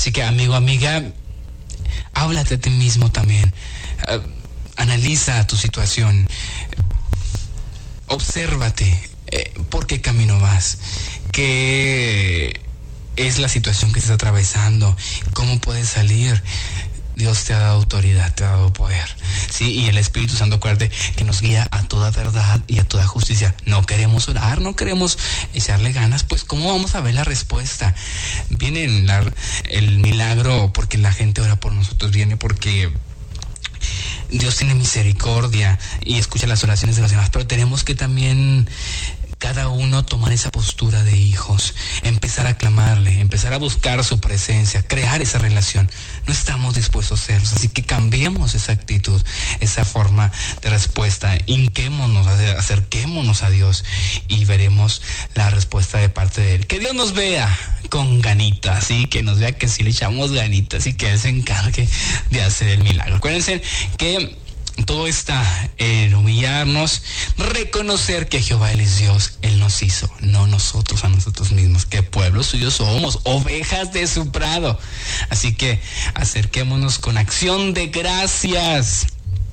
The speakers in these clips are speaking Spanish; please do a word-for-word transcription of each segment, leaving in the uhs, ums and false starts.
Así que, amigo, amiga, háblate a ti mismo también. Uh, analiza tu situación. Obsérvate. Eh, ¿Por qué camino vas? ¿Qué es la situación que estás atravesando? ¿Cómo puedes salir? Dios te ha dado autoridad, te ha dado poder, ¿sí? Y el Espíritu Santo, acuérdate que nos guía a toda verdad y a toda justicia. No queremos orar, no queremos echarle ganas, pues ¿cómo vamos a ver la respuesta? Viene la, el milagro porque la gente ora por nosotros, viene porque Dios tiene misericordia y escucha las oraciones de los demás, pero tenemos que también cada uno tomar esa postura de hijos, empezar a clamarle, empezar a buscar su presencia, crear esa relación. No estamos dispuestos a hacerlo, así que cambiemos esa actitud, esa forma de respuesta, hinquémonos, acerquémonos a Dios y veremos la respuesta de parte de Él. Que Dios nos vea con ganitas, ¿sí? Que nos vea que sí le echamos ganitas y que Él se encargue de hacer el milagro. Acuérdense que todo está en humillarnos, reconocer que Jehová Él es Dios, Él nos hizo, no nosotros a nosotros mismos, que pueblo suyo somos, ovejas de su prado. Así que acerquémonos con acción de gracias,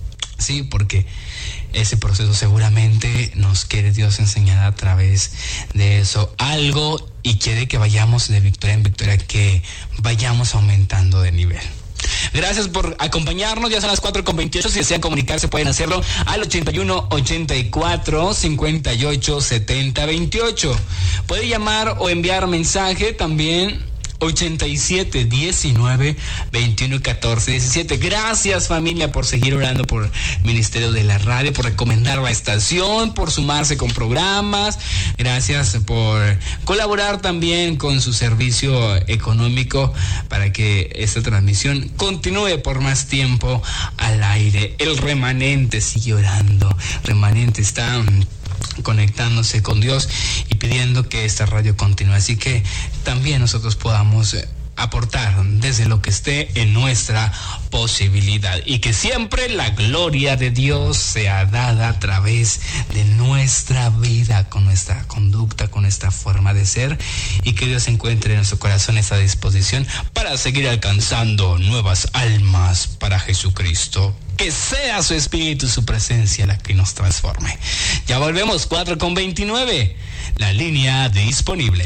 sí, porque ese proceso seguramente nos quiere Dios enseñar a través de eso algo y quiere que vayamos de victoria en victoria, que vayamos aumentando de nivel. Gracias por acompañarnos, ya son las cuatro con veintiocho, si desean comunicarse pueden hacerlo al ochenta y uno, ochenta y cuatro, cincuenta y ocho, setenta, veintiocho. Puede llamar o enviar mensaje también ochenta y siete, diecinueve, veintiuno, catorce, diecisiete. Gracias, familia, por seguir orando por el Ministerio de la Radio, por recomendar la estación, por sumarse con programas. Gracias por colaborar también con su servicio económico para que esta transmisión continúe por más tiempo al aire. El remanente sigue orando. Remanente está conectándose con Dios y pidiendo que esta radio continúe, así que también nosotros podamos aportar desde lo que esté en nuestra posibilidad y que siempre la gloria de Dios sea dada a través de nuestra vida, con nuestra conducta, con nuestra forma de ser, y que Dios encuentre en nuestro corazón esa disposición para seguir alcanzando nuevas almas para Jesucristo. Que sea su espíritu, su presencia la que nos transforme. Ya volvemos, cuatro con veintinueve, la línea disponible.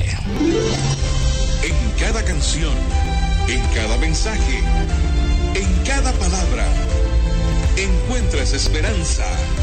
En cada canción, en cada mensaje, en cada palabra, encuentras esperanza.